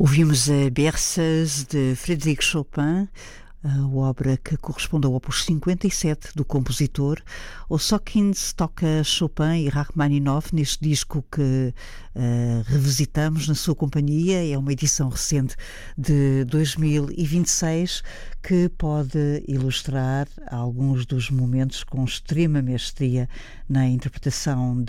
Ouvimos a Berceuse de Frédéric Chopin, a obra que corresponde ao opus 57 do compositor. O Sóquines toca Chopin e Rachmaninoff neste disco que revisitamos na sua companhia. É uma edição recente de 2026 que pode ilustrar alguns dos momentos com extrema mestria na interpretação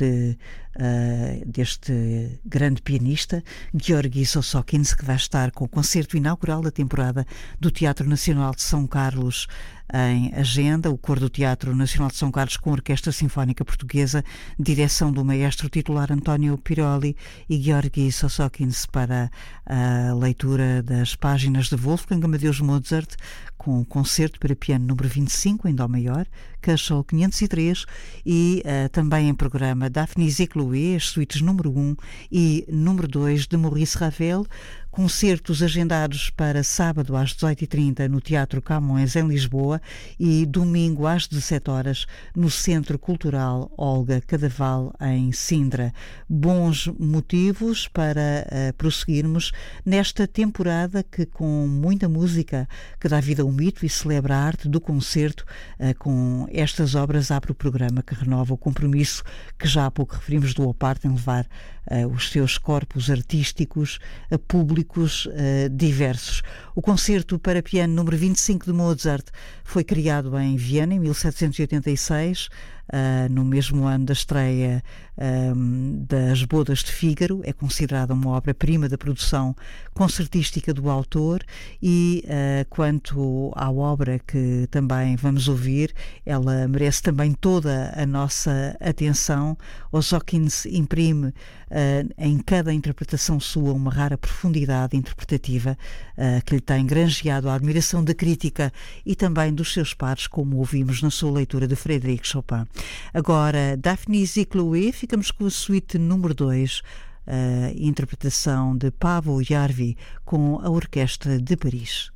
deste grande pianista, Gueorgui Sosokins, que vai estar com o concerto inaugural da temporada do Teatro Nacional de São Carlos em agenda. O Coro do Teatro Nacional de São Carlos com a Orquestra Sinfónica Portuguesa, direção do maestro titular António Piroli, e Gueorgui Sosokins para a leitura das páginas de Wolfgang Amadeus Mozart, com o concerto para piano número 25 em Dó maior, Köchel 503, e também em programa Daphne Zecloué, as suítes número 1 e número 2 de Maurice Ravel. Concertos agendados para sábado às 18h30 no Teatro Camões em Lisboa e domingo às 17h no Centro Cultural Olga Cadaval em Sintra. Bons motivos para prosseguirmos nesta temporada que, com muita música que dá vida ao mito e celebra a arte do concerto, com estas obras abre o programa que renova o compromisso que já há pouco referimos do Opart em levar os seus corpos artísticos a públicos diversos. O concerto para piano número 25 de Mozart foi criado em Viena em 1786, no mesmo ano da estreia das Bodas de Fígaro. É considerada uma obra-prima da produção concertística do autor e, quanto à obra que também vamos ouvir, ela merece também toda a nossa atenção. Sosokins imprime em cada interpretação sua uma rara profundidade interpretativa que lhe tem granjeado a admiração da crítica e também dos seus pares, como ouvimos na sua leitura de Frédéric Chopin. Agora, Daphne Zecloué, ficamos com a suíte número 2, a interpretação de Paavo Järvi com a Orquestra de Paris.